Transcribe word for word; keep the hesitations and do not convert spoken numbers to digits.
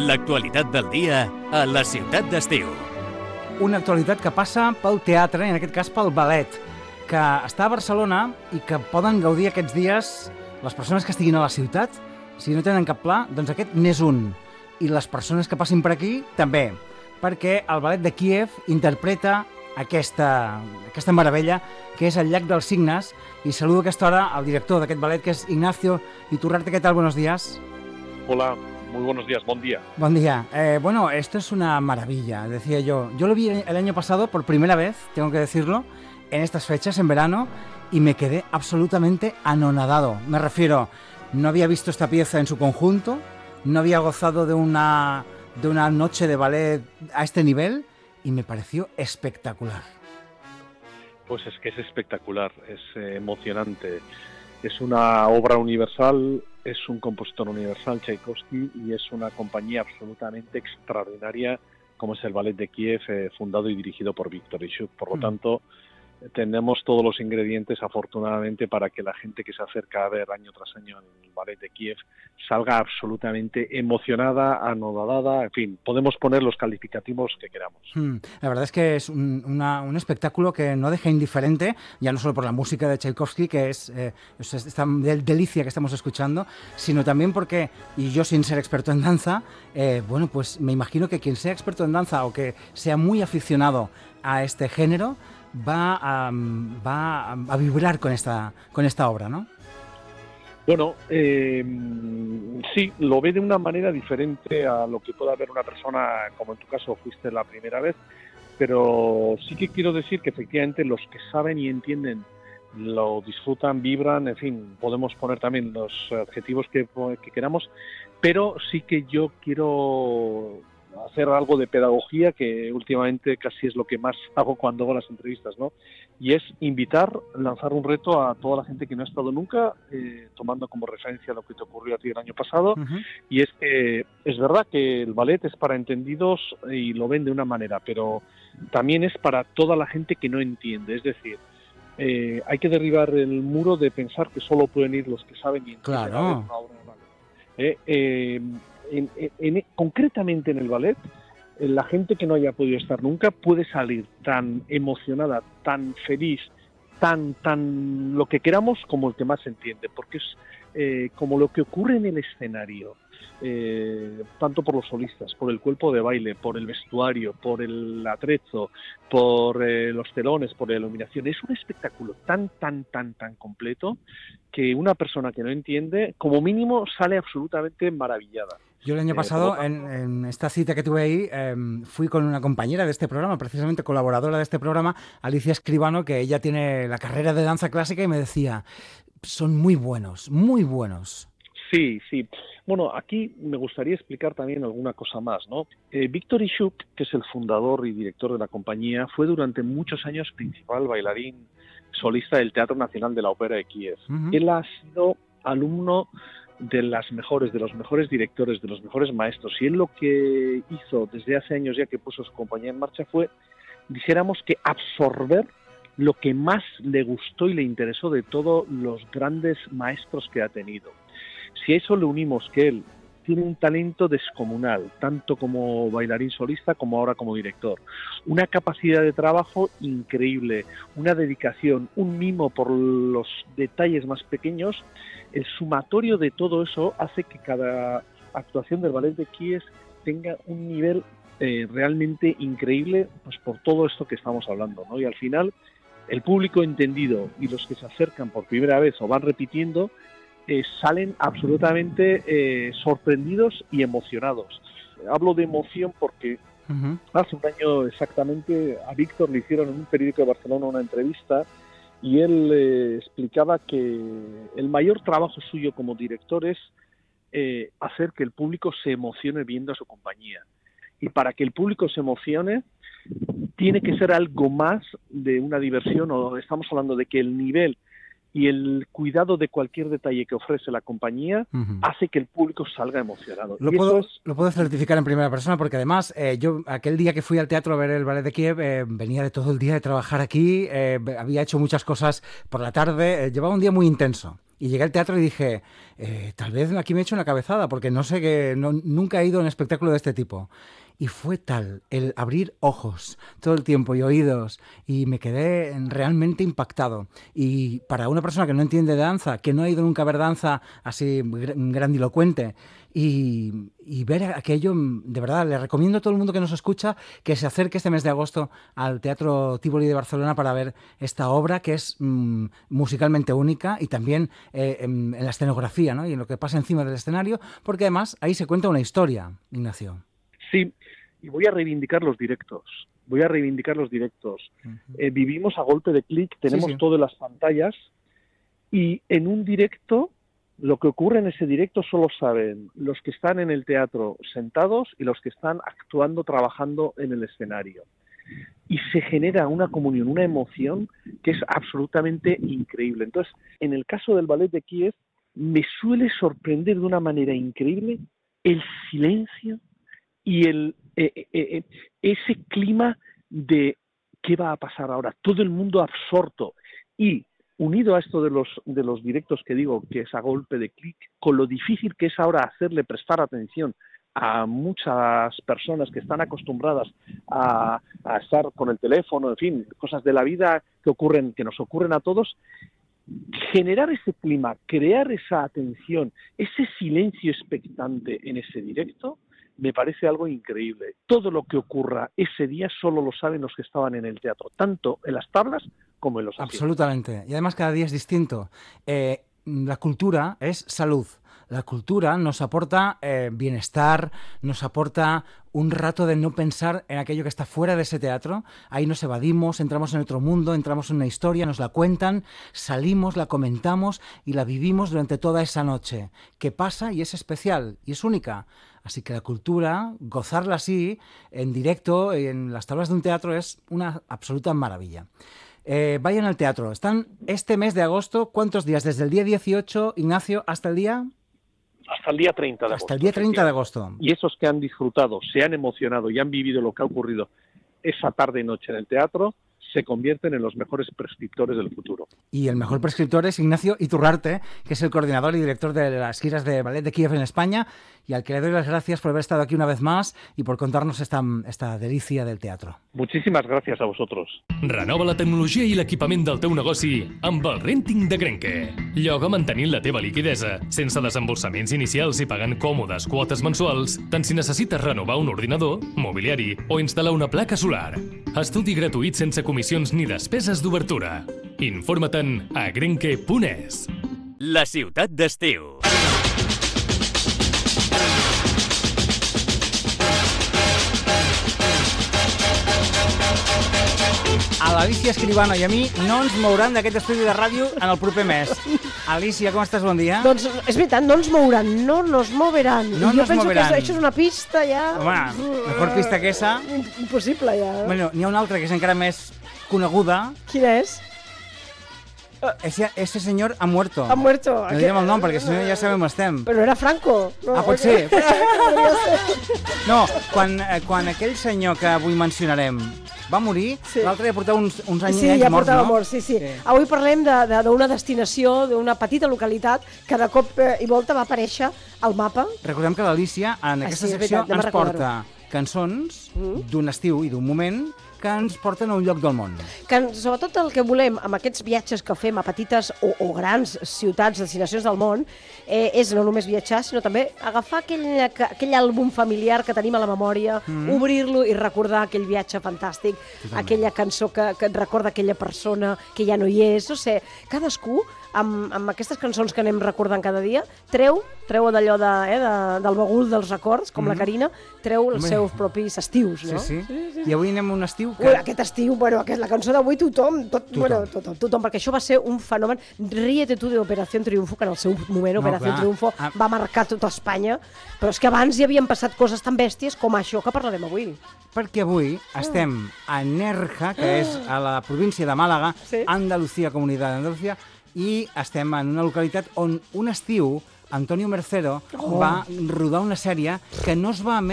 L'actualitat del dia a la ciutat d'estiu. Una actualitat que passa pel teatre, en aquest cas pel ballet, que està a Barcelona i que poden gaudir aquests dies les persones que estiguin a la ciutat. Si no tenen cap pla, doncs aquest n'és un. I les persones que passin per aquí, també. Perquè el ballet de Kíev interpreta aquesta, aquesta meravella, que és el Llac dels Cignes. I saludo a aquesta hora al director d'aquest ballet, que és Ignacio Iturrarte. ¿Qué tal? Buenos días. Hola, muy buenos días, buen día. Buen día. Eh, bueno, esto es una maravilla, decía yo. Yo lo vi el año pasado por primera vez, tengo que decirlo, en estas fechas, en verano, y me quedé absolutamente anonadado. Me refiero, no había visto esta pieza en su conjunto, no había gozado de una, de una noche de ballet a este nivel, y me pareció espectacular. Pues es que es espectacular, es eh, emocionante. Es una obra universal, es un compositor universal, Tchaikovsky, y es una compañía absolutamente extraordinaria, como es el Ballet de Kiev, eh, fundado y dirigido por Víctor Ishuk. Por lo mm. tanto, tenemos todos los ingredientes, afortunadamente, para que la gente que se acerca a ver año tras año el Ballet de Kiev salga absolutamente emocionada, anodada, en fin, podemos poner los calificativos que queramos. Hmm. La verdad es que es un, una, un espectáculo que no deja indiferente, ya no solo por la música de Tchaikovsky, que es eh, esta delicia que estamos escuchando, sino también porque, y yo sin ser experto en danza, eh, bueno, pues me imagino que quien sea experto en danza o que sea muy aficionado a este género, va a, va a vibrar con esta, con esta obra, ¿no? Bueno, eh, sí, lo ve de una manera diferente a lo que pueda ver una persona, como en tu caso fuiste la primera vez, pero sí que quiero decir que efectivamente los que saben y entienden lo disfrutan, vibran, en fin, podemos poner también los adjetivos que, que queramos, pero sí que yo quiero hacer algo de pedagogía, que últimamente casi es lo que más hago cuando hago las entrevistas, ¿no? Y es invitar, lanzar un reto a toda la gente que no ha estado nunca, eh, tomando como referencia lo que te ocurrió a ti el año pasado, uh-huh. Y es que es verdad que el ballet es para entendidos y lo ven de una manera, pero también es para toda la gente que no entiende, es decir, eh, hay que derribar el muro de pensar que solo pueden ir los que saben y entienden. Claro. Una obra de ballet. Eh, eh, En, en, en, concretamente en el ballet, la gente que no haya podido estar nunca puede salir tan emocionada, tan feliz, tan tan lo que queramos como el que más entiende, porque es eh, como lo que ocurre en el escenario, eh, tanto por los solistas, por el cuerpo de baile, por el vestuario, por el atrezo, por eh, los telones, por la iluminación. Es un espectáculo tan, tan, tan, tan completo que una persona que no entiende, como mínimo, sale absolutamente maravillada. Yo el año pasado, eh, en, en esta cita que tuve ahí, eh, fui con una compañera de este programa, precisamente colaboradora de este programa, Alicia Escribano, que ella tiene la carrera de danza clásica, y me decía, son muy buenos, muy buenos. Sí, sí. Bueno, aquí me gustaría explicar también alguna cosa más, ¿no? Eh, Víctor Ishuk, que es el fundador y director de la compañía, fue durante muchos años principal bailarín solista del Teatro Nacional de la Ópera de Kiev. Uh-huh. Él ha sido alumno de las mejores, de los mejores directores, de los mejores maestros, y él lo que hizo desde hace años ya que puso su compañía en marcha fue, dijéramos que absorber lo que más le gustó y le interesó de todos los grandes maestros que ha tenido. Si a eso le unimos que él tiene un talento descomunal, tanto como bailarín solista como ahora como director, una capacidad de trabajo increíble, una dedicación, un mimo por los detalles más pequeños, el sumatorio de todo eso hace que cada actuación del Ballet de Kiev tenga un nivel eh, realmente increíble, pues por todo esto que estamos hablando, ¿no? Y al final, el público entendido y los que se acercan por primera vez o van repitiendo, Eh, salen absolutamente eh, sorprendidos y emocionados. Hablo de emoción porque uh-huh. hace un año exactamente a Víctor le hicieron en un periódico de Barcelona una entrevista y él eh, explicaba que el mayor trabajo suyo como director es eh, hacer que el público se emocione viendo a su compañía. Y para que el público se emocione tiene que ser algo más de una diversión, o estamos hablando de que el nivel y el cuidado de cualquier detalle que ofrece la compañía uh-huh. hace que el público salga emocionado. Lo, y puedo, eso es... lo puedo certificar en primera persona porque además eh, yo aquel día que fui al teatro a ver el Ballet de Kiev eh, venía de todo el día de trabajar aquí, eh, había hecho muchas cosas por la tarde, eh, llevaba un día muy intenso. Y llegué al teatro y dije, eh, tal vez aquí me he hecho una cabezada, porque no sé que no, nunca he ido a un espectáculo de este tipo. Y fue tal el abrir ojos todo el tiempo y oídos, y me quedé realmente impactado. Y para una persona que no entiende de danza, que no ha ido nunca a ver danza así grandilocuente, y, y ver aquello, de verdad, le recomiendo a todo el mundo que nos escucha que se acerque este mes de agosto al Teatro Tívoli de Barcelona para ver esta obra que es mmm, musicalmente única, y también eh, en, en la escenografía, ¿no? Y en lo que pasa encima del escenario, porque además ahí se cuenta una historia, Ignacio. Sí, y voy a reivindicar los directos, voy a reivindicar los directos. Uh-huh. Eh, vivimos a golpe de clic, tenemos sí, sí. todo en las pantallas, y en un directo, lo que ocurre en ese directo solo saben los que están en el teatro sentados y los que están actuando, trabajando en el escenario. Y se genera una comunión, una emoción que es absolutamente increíble. Entonces, en el caso del ballet de Kiev, me suele sorprender de una manera increíble el silencio y el eh, eh, eh, ese clima de qué va a pasar ahora, todo el mundo absorto, y unido a esto de los de los directos que digo que es a golpe de clic, con lo difícil que es ahora hacerle prestar atención a muchas personas que están acostumbradas a, a estar con el teléfono, en fin, cosas de la vida que ocurren, que nos ocurren a todos. Generar ese clima, crear esa atención, ese silencio expectante en ese directo, me parece algo increíble. Todo lo que ocurra ese día solo lo saben los que estaban en el teatro, tanto en las tablas como en los asientos. Absolutamente. Y además cada día es distinto. Eh, la cultura es salud. La cultura nos aporta eh, bienestar, nos aporta un rato de no pensar en aquello que está fuera de ese teatro. Ahí nos evadimos, entramos en otro mundo, entramos en una historia, nos la cuentan, salimos, la comentamos y la vivimos durante toda esa noche. ¿Qué pasa? Y es especial y es única. Así que la cultura, gozarla así, en directo, en las tablas de un teatro, es una absoluta maravilla. Eh, vayan al teatro. Están este mes de agosto, ¿cuántos días? Desde el día dieciocho, Ignacio, hasta el día... Hasta el día treinta de agosto. Hasta el día treinta de agosto. Y esos que han disfrutado, se han emocionado y han vivido lo que ha ocurrido esa tarde y noche en el teatro, se convierten en los mejores prescriptores del futuro. Y el mejor prescriptor es Ignacio Iturrarte, que es el coordinador y director de las giras de Ballet de Kiev en España, y al que le doy las gracias por haber estado aquí una vez más y por contarnos esta, esta delicia del teatro. Muchísimas gracias a vosotros. Renova la tecnologia i l'equipament del teu negoci amb el Renting de Grenke. Lloga mantenint la teva liquidesa, sense desembolsaments inicials i pagant còmodes quotes mensuals, tant si necessites renovar un ordinador, mobiliari o instal·lar una placa solar. Estudi gratuït sense comissions ni despeses d'obertura. Informa-te'n a grenke punt es. La ciutat d'estiu. A l'Alicia Escribano i a mi no ens mouran d'aquest estudi de ràdio en el proper mes. Alicia, com estàs? Bon dia. Doncs és veritat, no ens mouran, no nos moveran. No jo nos penso moveran. que això és una pista ja... Home, mejor pista que esa. Impossible ja. Bueno, n'hi ha una altra que és encara més coneguda. Quina és? Ese, ese señor ha muerto. Ha muerto. No direm el nom, perquè si no ja sabem on estem. Però era Franco. No, ah, pot ser. No, quan, quan aquell senyor que avui mencionarem va morir, sí. L'altre ja portava uns, uns anys, sí, anys ja morts, no? Mort, sí, sí, sí. Avui parlem d'una de, de, destinació, d'una petita localitat que de cop i volta va aparèixer al mapa. Recordem que l'Alicia en aquesta ah, sí, secció veritat, ens porta cançons mm. d'un estiu i d'un moment que ens porten a un lloc del món. Que sobretot el que volem amb aquests viatges que fem a petites o, o grans ciutats, destinacions del món, eh, és no només viatjar, sinó també agafar aquell, aquell àlbum familiar que tenim a la memòria, mm. obrir-lo i recordar aquell viatge fantàstic, totalment. Aquella cançó que, que et recorda aquella persona que ja no hi és, no sé, cadascú amb, amb aquestes cançons que anem recordant cada dia, treu, treu d'allò de, eh, de, del bagul dels records, com mm. la Carina, treu els Home. seus propis estius, no? Sí, sí. sí, sí. I avui anem a un estiu que... Ui, aquest estiu, bueno, aquest, la cançó d'avui tothom, tot, tothom. Bueno, tothom, tothom, perquè això va ser un fenomen. Ríete tu de Operació Triunfo, que en el seu moment no, Operació Triunfo ah. va marcar tota Espanya, però és que abans hi havien passat coses tan bèsties com això que parlarem avui. Perquè avui ah. estem a Nerja, que és a la província de Màlaga, sí. Andalucía, Comunitat d'Andalucía, i estem en una localitat on un estiu Antonio Mercero oh. va rodar una sèrie que no es va emetre